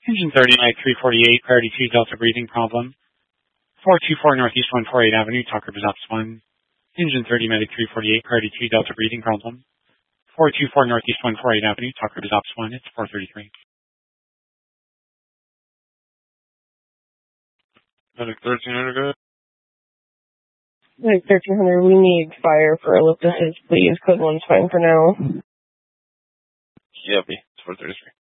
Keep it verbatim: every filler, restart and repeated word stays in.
Engine thirty, Mike three forty-eight, priority two, Delta breathing problem. four two four Northeast one forty-eight Avenue, Tucker Ops one. Engine thirty, Medic three forty-eight, priority two, Delta breathing problem. four two four Northeast one forty-eight Avenue, Tucker Ops one, it's four thirty-three. Medic thirteen hundred, good. Medic thirteen hundred, we need fire for elliptices, please. Code one's fine for now. Yep, it's four thirty-three.